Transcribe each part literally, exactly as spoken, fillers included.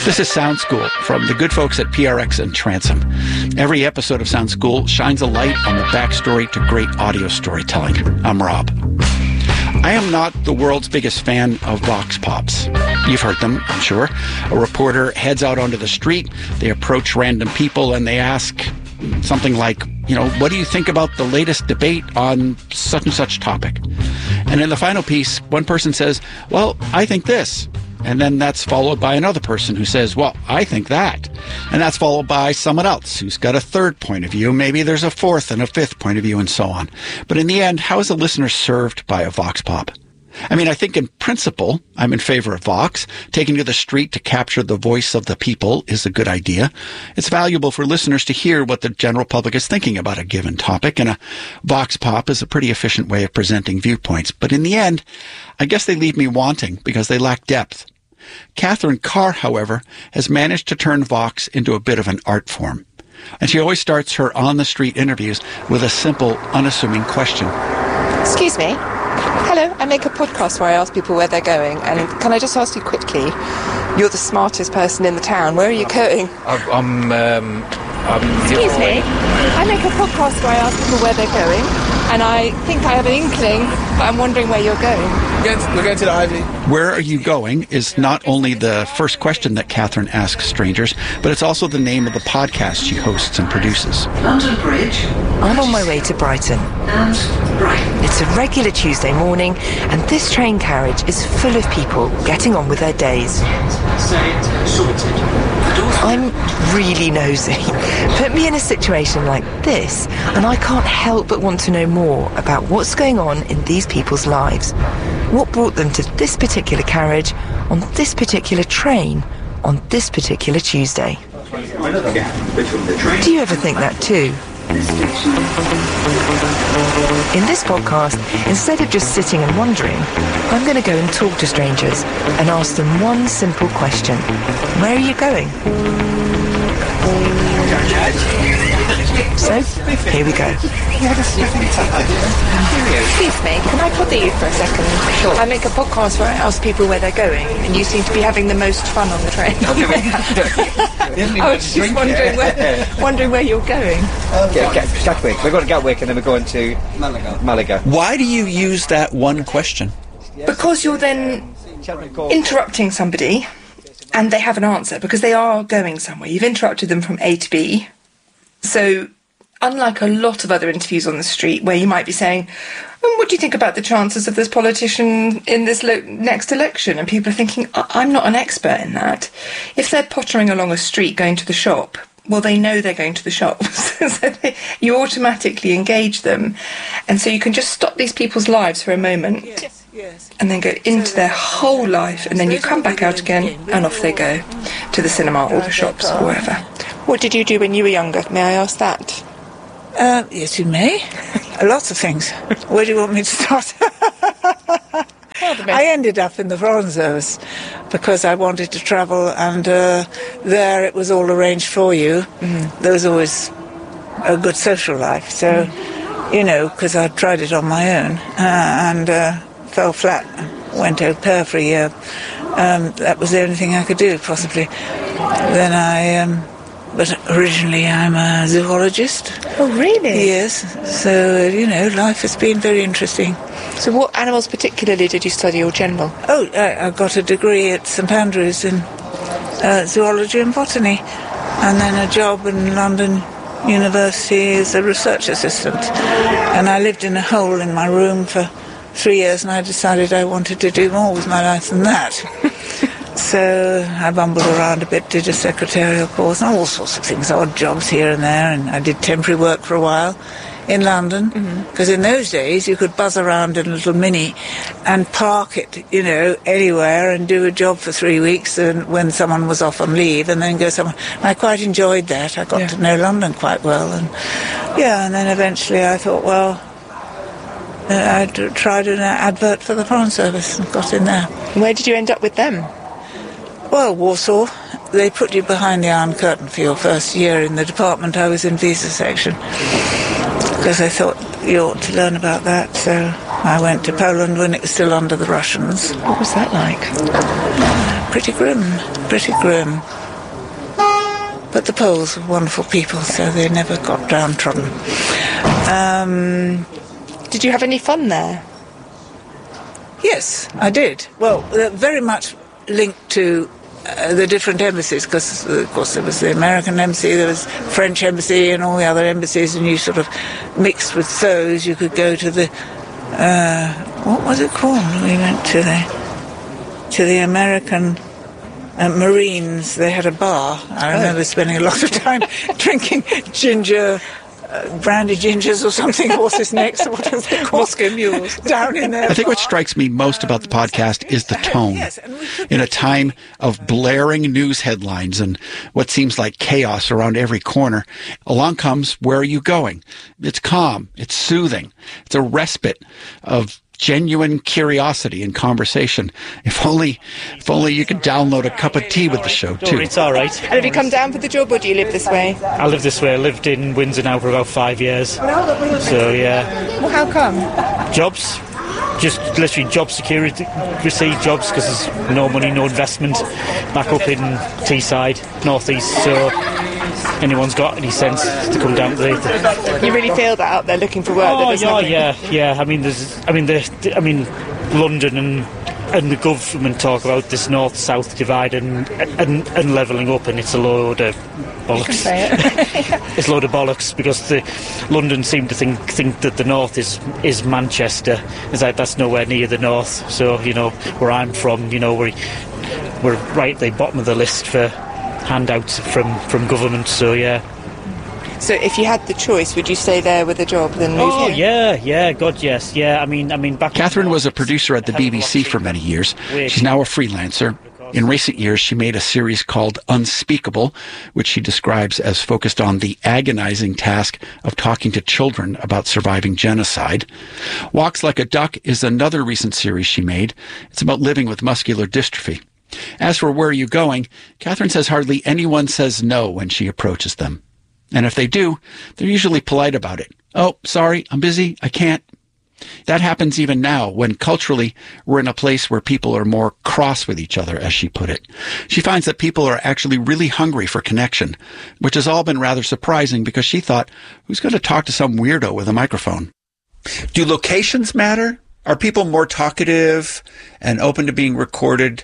This is Sound School from the good folks at P R X and Transom. Every episode of Sound School shines a light on the backstory to great audio storytelling. I'm Rob. I am not the world's biggest fan of vox pops. You've heard them, I'm sure. A reporter heads out onto the street, they approach random people, and they ask something like, you know, what do you think about the latest debate on such and such topic? And in the final piece, one person says, well, I think this. And then that's followed by another person who says, well, I think that. And that's followed by someone else who's got a third point of view. Maybe there's a fourth and a fifth point of view and so on. But in the end, how is a listener served by a vox pop? I mean, I think in principle, I'm in favor of vox. Taking to the street to capture the voice of the people is a good idea. It's valuable for listeners to hear what the general public is thinking about a given topic, and a vox pop is a pretty efficient way of presenting viewpoints. But in the end, I guess they leave me wanting because they lack depth. Catherine Carr, however, has managed to turn vox into a bit of an art form. And she always starts her on-the-street interviews with a simple, unassuming question. Excuse me. Hello, I make a podcast where I ask people where they're going, and can I just ask you quickly, you're the smartest person in the town, where are you going? I'm, um, I'm... Excuse me, I make a podcast where I ask people where they're going, and I think I have an inkling, but I'm wondering where you're going. We're going to, we're going to the Ivy. Where are you going is not only the first question that Catherine asks strangers, but it's also the name of the podcast she hosts and produces. London Bridge. I'm on my way to Brighton. And Brighton. It's a regular Tuesday morning, and this train carriage is full of people getting on with their days. Say sorted. I'm really nosy. Put me in a situation like this, and I can't help but want to know more about what's going on in these people's lives. What brought them to this particular carriage, on this particular train, on this particular Tuesday? Do you ever think that too? In this podcast, instead of just sitting and wondering, I'm going to go and talk to strangers and ask them one simple question. Where are you going? So, here we go. Excuse me, can I bother you for a second? Sure. I make a podcast where I ask people where they're going, and you seem to be having the most fun on the train. I was just wondering where, wondering where you're going. Get, get, Gatwick. We're going to Gatwick and then we're going to Malaga. Malaga. Why do you use that one question? Because you're then interrupting somebody, and they have an answer, because they are going somewhere. You've interrupted them from A to B. So, unlike a lot of other interviews on the street where you might be saying, oh, what do you think about the chances of this politician in this lo- next election? And people are thinking, I- I'm not an expert in that. If they're pottering along a street going to the shop, well, they know they're going to the shop. So they, you automatically engage them. And so you can just stop these people's lives for a moment. Yes, yes. And then go into their whole life. And then you come back out again and off they go to the cinema or the shops or wherever. What did you do when you were younger? May I ask that? Uh, yes, you may. Lots of things. Where do you want me to start? I ended up in the Foreign Service because I wanted to travel, and uh, there it was all arranged for you. Mm. There was always a good social life. So, mm. you know, because I tried it on my own uh, and uh, fell flat. Went au pair for a year. Um, that was the only thing I could do, possibly. Then I... Um, But originally I'm a zoologist. Oh, really? Yes. So, you know, life has been very interesting. So what animals particularly did you study, or general? Oh, I, I got a degree at St Andrews in uh, zoology and botany, and then a job in London University as a research assistant. And I lived in a hole in my room for three years, and I decided I wanted to do more with my life than that. So I bumbled around a bit, did a secretarial course and all sorts of things, odd jobs here and there, and I did temporary work for a while in London, because mm-hmm. in those days you could buzz around in a little Mini and park it, you know, anywhere and do a job for three weeks and when someone was off on leave, and then go somewhere. And I quite enjoyed that. I got yeah. to know London quite well, and yeah, and then eventually I thought, well, uh, I tried an advert for the Foreign Service and got in there. Where did you end up with them? Well, Warsaw. They put you behind the Iron Curtain for your first year in the department. I was in visa section because I thought you ought to learn about that. So I went to Poland when it was still under the Russians. What was that like? Pretty grim, pretty grim. But the Poles were wonderful people, so they never got downtrodden. Um, Did you have any fun there? yes, I did. Well, uh, very much linked to uh, the different embassies, because, uh, of course, there was the American embassy, there was French embassy and all the other embassies, and you sort of mixed with those. You could go to the... Uh, what was it called? We went to the, to the American... Uh, Marines. They had a bar. I remember oh. spending a lot of time drinking ginger, uh, brandy gingers or something, horses' necks, or what is it called? Moscow mules. Down in there. I think what strikes me most about the podcast is the tone. In a time of blaring news headlines and what seems like chaos around every corner, along comes Where Are You Going? It's calm. It's soothing. It's a respite of genuine curiosity and conversation. If only, if only you could download a cup of tea with the show too. It's all right. And have you come down for the job, or do you live this way? I live this way. I lived in Windsor now for about five years. So yeah. Well, how come? Jobs. Just literally job security, receive jobs because there's no money, no investment back up in Teesside, North East. So anyone's got any sense to come down to the... You really feel that out there looking for work? Oh yeah, yeah, yeah. I mean, there's, I mean, the, I mean, London and and the government talk about this north-south divide and and, and levelling up, and it's a load of bollocks. You can say it. It's a load of bollocks because the London seem to think think that the north is is Manchester. It's like that's nowhere near the north. So you know where I'm from, you know we're we're right at the bottom of the list for handouts from from government. So yeah. So if you had the choice, would you stay there with a job than move oh, here? yeah, yeah, God, yes, yeah. I mean, I mean, back. Catherine was a producer at the B B C for many years. She's now a freelancer. In recent years, she made a series called Unspeakable, which she describes as focused on the agonizing task of talking to children about surviving genocide. Walks Like a Duck is another recent series she made. It's about living with muscular dystrophy. As for Where Are You Going? Catherine says hardly anyone says no when she approaches them. And if they do, they're usually polite about it. Oh, sorry, I'm busy, I can't. That happens even now, when culturally we're in a place where people are more cross with each other, as she put it. She finds that people are actually really hungry for connection, which has all been rather surprising because she thought, who's going to talk to some weirdo with a microphone? Do locations matter? Are people more talkative and open to being recorded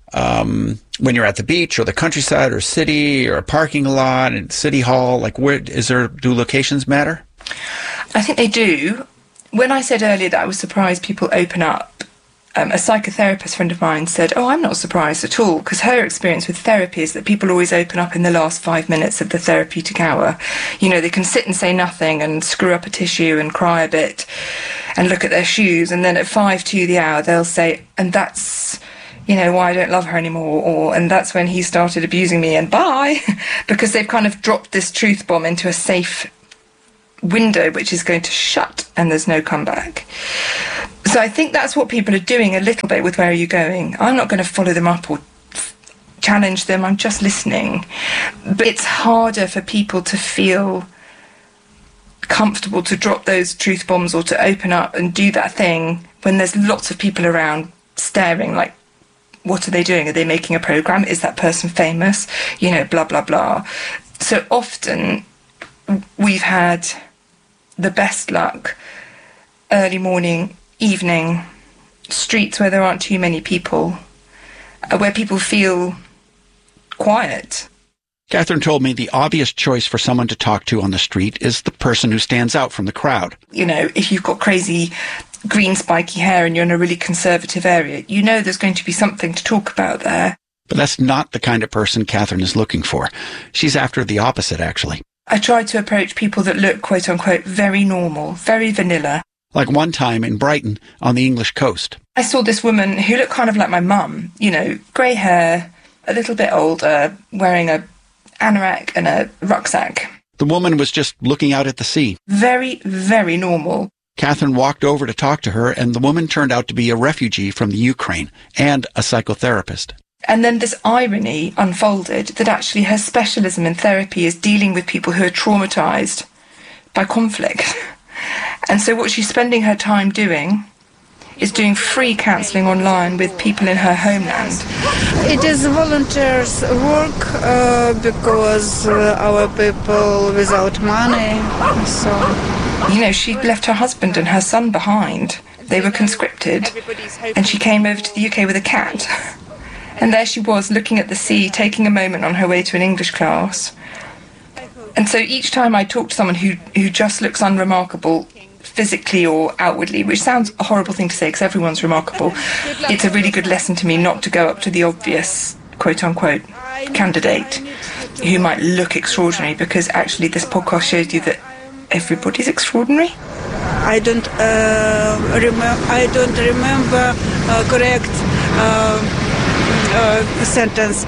um, when you're at the beach or the countryside or city or a parking lot and city hall? Like, where is there? Do locations matter? I think they do. When I said earlier that I was surprised people open up, um, a psychotherapist friend of mine said, oh, I'm not surprised at all, because her experience with therapy is that people always open up in the last five minutes of the therapeutic hour. You know, they can sit and say nothing and screw up a tissue and cry a bit and look at their shoes, and then at five to the hour they'll say, and that's, you know, why I don't love her anymore, or and that's when he started abusing me, and bye, because they've kind of dropped this truth bomb into a safe window which is going to shut and there's no comeback. So I think that's what people are doing a little bit with Where Are You Going? I'm not going to follow them up or challenge them, I'm just listening. But it's harder for people to feel comfortable to drop those truth bombs or to open up and do that thing when there's lots of people around staring like, what are they doing? Are they making a programme? Is that person famous? You know, blah, blah, blah. So often we've had the best luck early morning, evening, streets where there aren't too many people, where people feel quiet. Catherine told me the obvious choice for someone to talk to on the street is the person who stands out from the crowd. You know, if you've got crazy green spiky hair and you're in a really conservative area, you know there's going to be something to talk about there. But that's not the kind of person Catherine is looking for. She's after the opposite, actually. I try to approach people that look, quote-unquote, very normal, very vanilla. Like one time in Brighton on the English coast. I saw this woman who looked kind of like my mum, you know, grey hair, a little bit older, wearing a anorak and a rucksack. The woman was just looking out at the sea. Very, very normal. Catherine walked over to talk to her, and the woman turned out to be a refugee from the Ukraine and a psychotherapist. And then this irony unfolded that actually her specialism in therapy is dealing with people who are traumatised by conflict. And so what she's spending her time doing is doing free counselling online with people in her homeland. It is volunteers work uh, because uh, our people without money, so... You know, she'd left her husband and her son behind. They were conscripted, and she came over to the U K with a cat. And there she was, looking at the sea, taking a moment on her way to an English class. And so each time I talk to someone who, who just looks unremarkable, physically or outwardly, which sounds a horrible thing to say because everyone's remarkable, it's a really good lesson to me not to go up to the obvious, quote-unquote, candidate who might look extraordinary, because actually this podcast shows you that everybody's extraordinary. I don't uh, remember. I don't remember uh, correct uh, uh, sentence.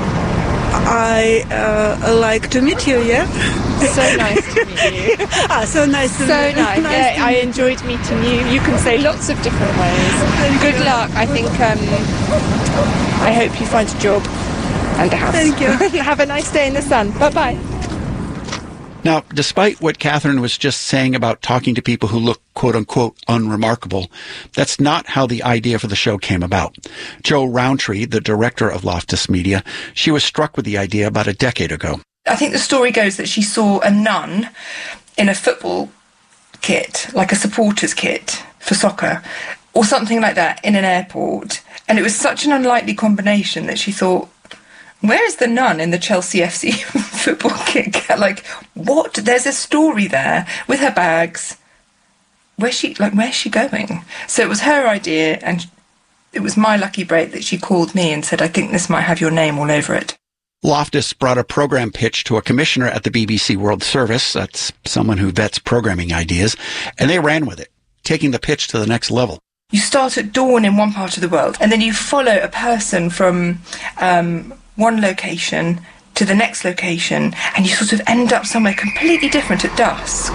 I uh, like to meet you. Yeah. So nice to meet you. ah, so nice to so meet you. nice. nice Yeah, I enjoyed meeting you. You can say lots of different ways. Thank Good you. luck. I think. Um, I hope you find a job and a house. Thank you. Have a nice day in the sun. Bye bye. Now, despite what Catherine was just saying about talking to people who look quote-unquote unremarkable, that's not how the idea for the show came about. Jo Rowntree, the director of Loftus Media, she was struck with the idea about a decade ago. I think the story goes that she saw a nun in a football kit, like a supporter's kit for soccer, or something like that, in an airport. And it was such an unlikely combination that she thought, where is the nun in the Chelsea F C football kit? Like, what? There's a story there with her bags. Where's she, like, where's she going? So it was her idea, and it was my lucky break that she called me and said, I think this might have your name all over it. Loftus brought a program pitch to a commissioner at the B B C World Service, that's someone who vets programming ideas, and they ran with it, taking the pitch to the next level. You start at dawn in one part of the world, and then you follow a person from um, one location to the next location, and you sort of end up somewhere completely different at dusk.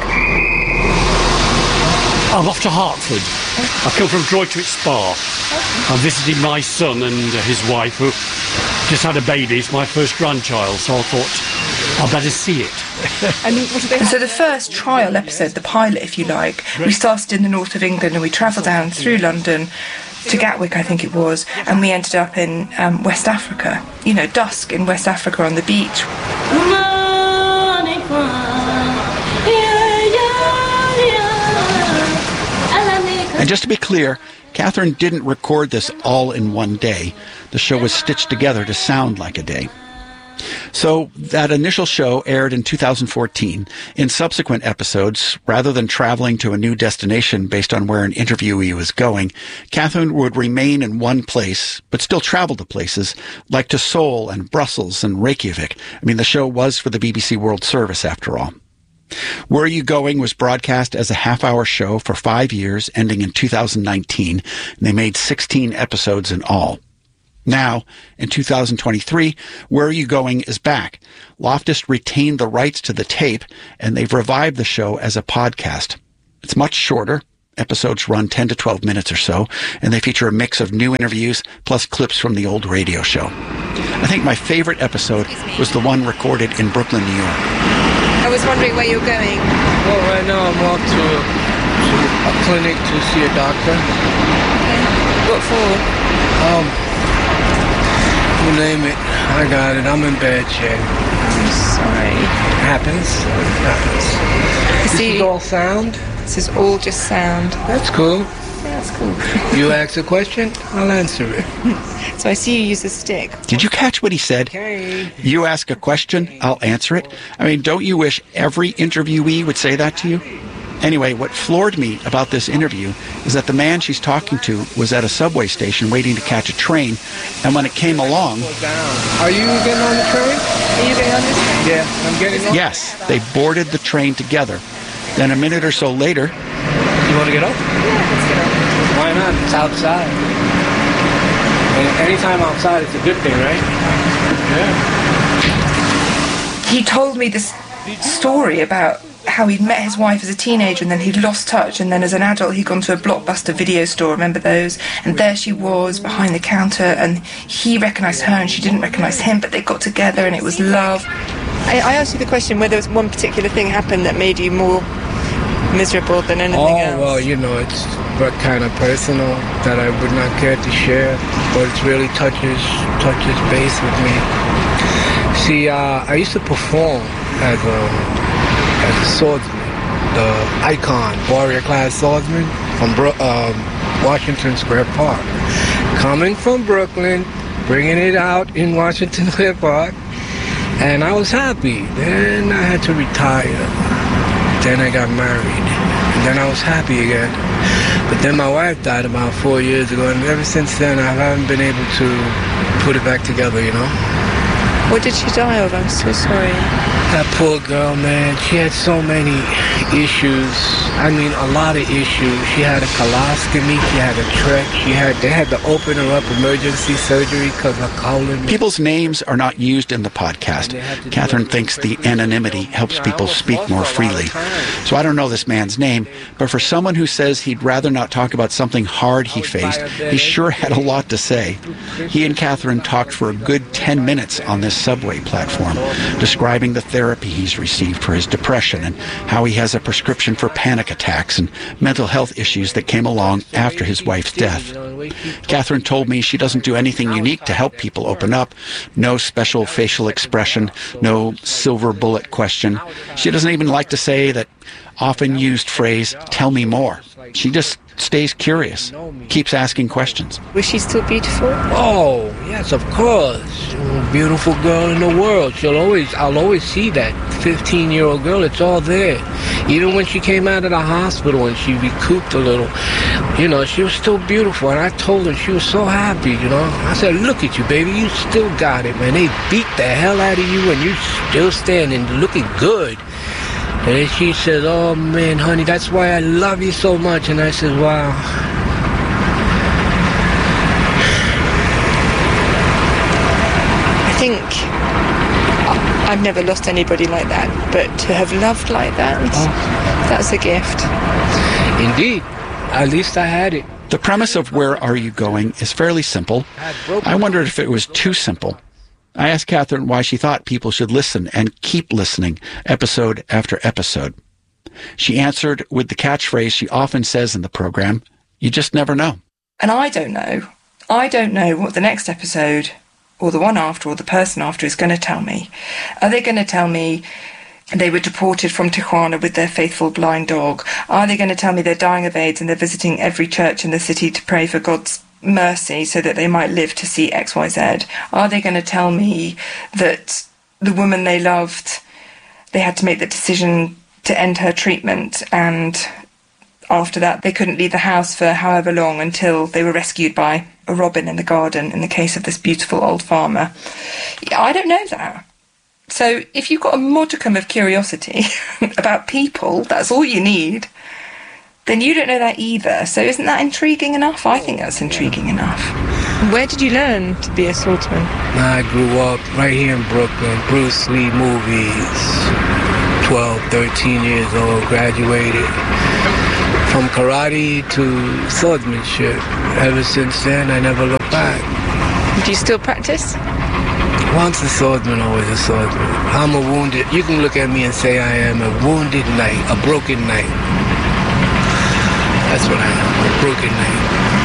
I'm off to Hertford. I've come from Droitwich Spa. I'm visiting my son and his wife, who just had a baby. It's my first grandchild, so I thought I'd better see it. And what are they? And so the first trial episode, the pilot, if you like, we started in the north of England and we travelled down through London to Gatwick, I think it was, and we ended up in um, West Africa. You know, dusk in West Africa on the beach. And just to be clear, Catherine didn't record this all in one day. The show was stitched together to sound like a day. So that initial show aired in two thousand fourteen. In subsequent episodes, rather than traveling to a new destination based on where an interviewee was going, Catherine would remain in one place, but still travel to places like to Seoul and Brussels and Reykjavik. I mean, the show was for the B B C World Service, after all. Where Are You Going was broadcast as a half-hour show for five years, ending in two thousand nineteen, and they made sixteen episodes in all. Now, in two thousand twenty-three, Where Are You Going is back. Loftus retained the rights to the tape, and they've revived the show as a podcast. It's much shorter. Episodes run ten to twelve minutes or so, and they feature a mix of new interviews plus clips from the old radio show. I think my favorite episode was the one recorded in Brooklyn, New York. I was wondering where you're going. Well, right now I'm off to a, to a clinic to see a doctor. Okay. What for? Um, you name it. I got it. I'm in bad shape. I'm sorry. It happens. It happens. This See, is all sound? This is all just sound. That's cool. Yeah, that's cool. You ask a question, I'll answer it. So I see you use a stick. Did you catch what he said? Okay. You ask a question, I'll answer it. I mean, don't you wish every interviewee would say that to you? Anyway, what floored me about this interview is that the man she's talking to was at a subway station waiting to catch a train, and when it came along... Are you getting on the train? Are you getting on this train? Yeah, I'm getting on. Yes, they boarded the train together. Then a minute or so later... You want to get up? Yeah, let's get on. Why not? It's outside. And anytime outside, it's a good thing, right? Yeah. He told me this story about how he'd met his wife as a teenager and then he'd lost touch, and then as an adult he'd gone to a Blockbuster video store, remember those? And there she was behind the counter, and he recognised her and she didn't recognise him, but they got together and it was love. I, I asked you the question whether there was one particular thing happened that made you more miserable than anything oh, else. Oh, well, you know, it's but kind of personal that I would not care to share, but it really touches touches base with me. See, uh, I used to perform as a, as a swordsman, the icon, warrior class swordsman from Bro- um, Washington Square Park. Coming from Brooklyn, bringing it out in Washington Square Park, and I was happy. Then I had to retire. Then I got married, and then I was happy again. But then my wife died about four years ago, and ever since then I haven't been able to put it back together, you know? What did she die of? I'm so sorry. That poor girl, man, she had so many issues. I mean, a lot of issues. She had a colostomy, she had a trach, she had, they had to open her up emergency surgery because her colon... People's names are not used in the podcast. Catherine thinks the anonymity helps people speak more freely. So I don't know this man's name, but for someone who says he'd rather not talk about something hard he faced, he sure had a lot to say. He and Catherine talked for a good ten minutes on this subway platform, describing the therapy he's received for his depression and how he has a prescription for panic attacks and mental health issues that came along after his wife's death. Catherine told me she doesn't do anything unique to help people open up. No special facial expression, no silver bullet question. She doesn't even like to say that often used phrase, "tell me more." She just stays curious, keeps asking questions. Was she still beautiful? Oh, yes, of course. Beautiful girl in the world. She'll always, I'll always see that fifteen-year-old girl. It's all there. Even when she came out of the hospital and she recouped a little, you know, she was still beautiful. And I told her she was so happy, you know. I said, look at you, baby. You still got it, man. They beat the hell out of you and you're still standing, looking good. And then she says, oh, man, honey, that's why I love you so much. And I said, wow. I think I've never lost anybody like that, but to have loved like that, oh. That's a gift. Indeed. At least I had it. The premise of Where Are You Going is fairly simple. I wondered if it was too simple. I asked Catherine why she thought people should listen and keep listening episode after episode. She answered with the catchphrase she often says in the program, you just never know. And I don't know. I don't know what the next episode, or the one after, or the person after is going to tell me. Are they going to tell me they were deported from Tijuana with their faithful blind dog? Are they going to tell me they're dying of AIDS and they're visiting every church in the city to pray for God's mercy so that they might live to see X Y Z? Are they going to tell me that the woman they loved, they had to make the decision to end her treatment, and after that they couldn't leave the house for however long until they were rescued by a robin in the garden, in the case of this beautiful old farmer? I don't know that. So if you've got a modicum of curiosity about people, that's all you need, then you don't know that either. So isn't that intriguing enough? I think that's intriguing enough. Where did you learn to be a swordsman? I grew up right here in Brooklyn. Bruce Lee movies. twelve, thirteen years old, graduated. From karate to swordsmanship. Ever since then, I never looked back. Do you still practice? Once a swordsman, always a swordsman. I'm a wounded, you can look at me and say I am a wounded knight, a broken knight. That's what I am, a broken knight.